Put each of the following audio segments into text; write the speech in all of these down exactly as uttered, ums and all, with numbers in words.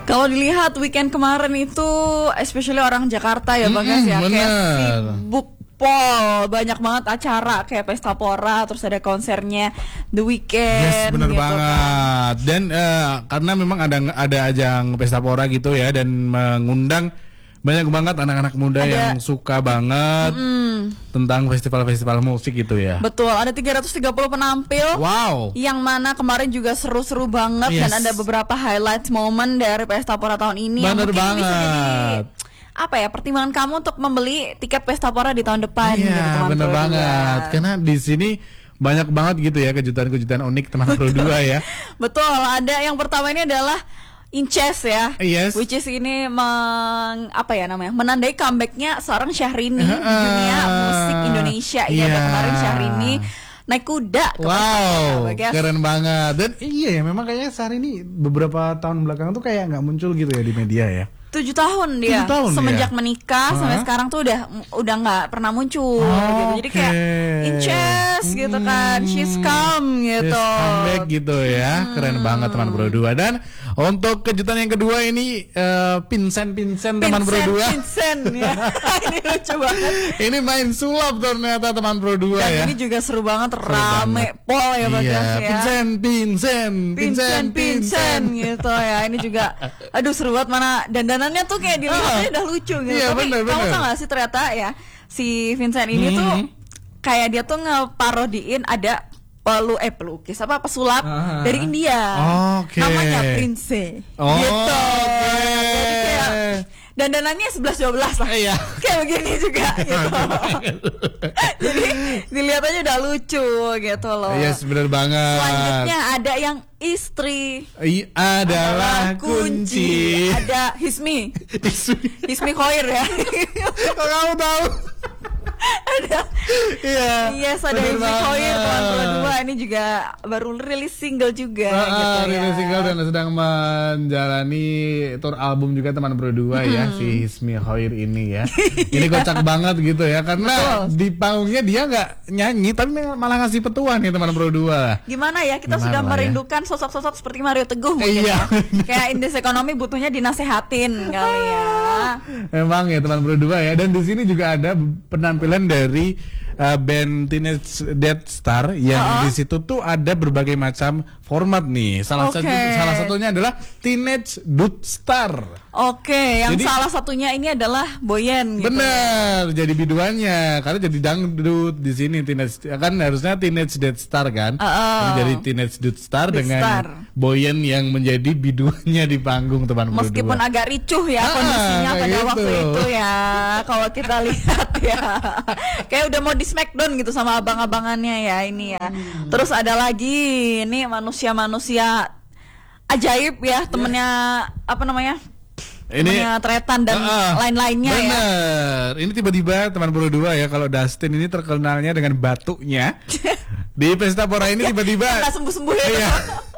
Kalau dilihat weekend kemarin itu, especially orang Jakarta ya, Bagas ya, kayak sibuk pol, banyak banget acara kayak Pesta Pora, terus ada konsernya The Weeknd. Yes, bener gitu banget. Kan. Dan uh, karena memang ada ada ajang Pesta Pora gitu ya, dan mengundang banyak banget anak-anak muda ada, yang suka banget mm, tentang festival-festival musik gitu ya. Betul, ada tiga ratus tiga puluh penampil. Wow. Yang mana kemarin juga seru-seru banget, yes. Dan ada beberapa highlight momen dari Pesta Pora tahun ini. Bener yang banget. Bisa jadi apa ya, pertimbangan kamu untuk membeli tiket Pesta Pora di tahun depan. Iya, gitu, bener banget. Karena di sini banyak banget gitu ya kejutan-kejutan unik teman Pro dua ya. Betul, ada yang pertama ini adalah Inces ya, yes. Which is ini meng, apa ya namanya, menandai comebacknya seorang Syahrini uh, di dunia musik Indonesia. Iya, yeah. Kemarin Syahrini naik kuda. Wow, ya, keren banget. Dan iya ya, memang kayaknya Syahrini beberapa tahun belakang tuh kayak nggak muncul gitu ya di media ya. Tujuh tahun dia, Tujuh tahun semenjak dia. menikah huh? sampai sekarang tuh udah udah nggak pernah muncul oh, gitu. Jadi okay. kayak Inces hmm. gitu kan, she's come gitu. She's come back gitu ya, hmm. keren banget teman Pro dua. Dan untuk kejutan yang kedua ini uh, Vincent Vincent teman Pro dua. Vincent ya, ini lucu banget. Ini main sulap ternyata teman Pro dua ya. Dan ini juga seru banget, seru rame banget. Pol ya Bagas iya. ya. Vincent Vincent Vincent Vincent gitu ya. Ini juga, aduh seru banget, mana dan danannya tuh kayak dilihatnya udah lucu gitu. Iya, tapi bener, kamu bener. tau gak sih ternyata ya si Vincent ini hmm. tuh kayak dia tuh ngeparodiin ada pelu eh pelukis apa pesulap uh-huh. dari India. Okay. Namanya Prince. Oh, gitu. Okay. Jadi kayak dandanannya sebelas dua belas lah. Iya. Kayak begini juga gitu. Jadi dilihat aja udah lucu gitu loh. Yes, bener banget. Selanjutnya ada yang istri I, adalah kunci. kunci. Ada Hismi. Hismi Khoir ya. Kok kamu tahu? Ada. Iya. Yes, ada Hismi Khoir teman Pro dua, ini juga baru rilis single juga uh, gitu ya. Rilis single dan sedang menjalani tour album juga teman Pro dua hmm. ya, si Hismi Khoir ini ya. Ini kocak banget gitu ya, karena betul. Di panggungnya dia nggak nyanyi tapi malah ngasih petuan nih teman Pro dua. Gimana ya, kita Gimana sudah merindukan ya? Sosok-sosok seperti Mario Teguh mungkin iya. ya. Kayak Indeks Ekonomi butuhnya dinasehatin kali ya. Memang ya teman Pro dua ya. Dan di sini juga ada penampilan dari uh, band Teenage Death Star yang uh-huh. di situ tuh ada berbagai macam format nih. Salah okay. satu salah satunya adalah Teenage Dude Star. Oke, okay, yang jadi, salah satunya ini adalah Boyen. Gitu. Bener, jadi biduannya. Karena jadi dangdut di sini Teenage, kan harusnya Teenage Death Star kan. Uh-oh. Jadi Teenage Dude Star Dude dengan Star. Boyen yang menjadi biduannya di panggung teman Pro dua. Meskipun agak ricuh ya ah, kondisinya pada gitu. Waktu itu ya. Kalau kita lihat ya, kayak udah mau di Smackdown gitu sama abang-abangannya ya ini ya. Hmm. Terus ada lagi ini manusia-manusia ajaib ya, temennya apa namanya? Ini Tretan dan uh, lain-lainnya bener. Ya. Ini tiba-tiba teman Pro dua ya, kalau Dustin ini terkenalnya dengan batunya. Di Pesta Pora ini tiba-tiba nggak sembuh-sembuh ya. Iya.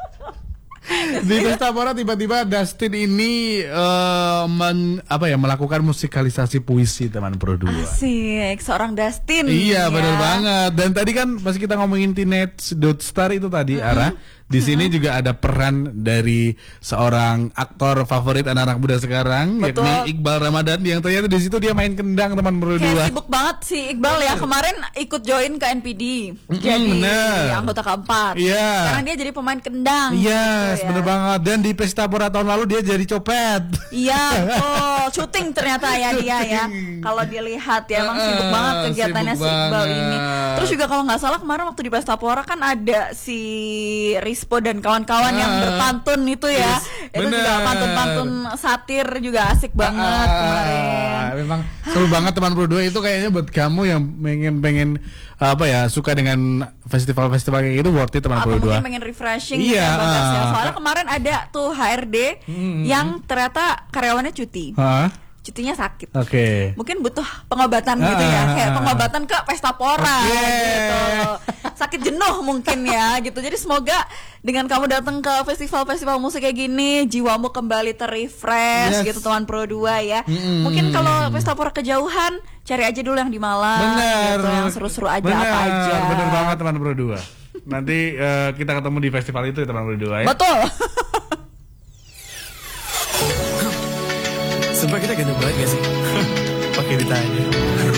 Di Pesta Pora tiba-tiba Dustin ini uh, men, apa ya melakukan musikalisasi puisi teman Pro dua. Asik, seorang Dustin. Iya, ya. Benar banget. Dan tadi kan pas kita ngomongin Teenage Dude Star itu tadi uh-huh. Ara, di sini uh-huh. juga ada peran dari seorang aktor favorit anak-anak muda sekarang, betul. Yakni Iqbal Ramadan, yang ternyata di situ dia main kendang teman Pro dua. Kayak sibuk banget si Iqbal ya, kemarin ikut join ke N P D. Mm-hmm, jadi bener. Anggota keempat. Iya. Yeah. Sekarang dia jadi pemain kendang. Yes, gitu, bener ya. banget. Dan di Pesta Pora tahun lalu dia jadi copet. Iya, oh, syuting ternyata ya dia ya. Kalau dilihat ya emang sibuk uh, banget kegiatannya si Iqbal ini. Terus juga kalau nggak salah kemarin waktu di Pesta Pora kan ada si Rispo dan kawan-kawan uh, yang berpantun itu ya. Yes, itu bener. Juga pantun-pantun satir juga asik banget uh, kemarin. Memang seru banget teman Pro dua itu, kayaknya buat kamu yang pengen pengen apa ya suka dengan festival-festival kayak gitu, worth it teman Pro dua. Atau mungkin pengen refreshing iya, ya, Bagas, uh, ya. Soalnya kemarin ada tuh H R D hmm. yang ternyata karyawannya cuti. Huh? Cutinya sakit. Oke. Okay. Mungkin butuh pengobatan ah, gitu ya, kayak pengobatan ke Pesta Pora okay. gitu. Sakit jenuh mungkin ya gitu. Jadi semoga dengan kamu datang ke festival-festival musik kayak gini, jiwamu kembali terrefresh yes. gitu teman Pro dua ya. Mm-hmm. Mungkin kalau Pesta Pora kejauhan, cari aja dulu yang di Malang. Bener. Gitu, yang seru-seru aja. Bener. Apa aja. Bener banget teman Pro dua. Nanti uh, kita ketemu di festival itu ya teman Pro dua ya. Betul. Sumpah kita ganteng banget gak sih? Pakai ditanya.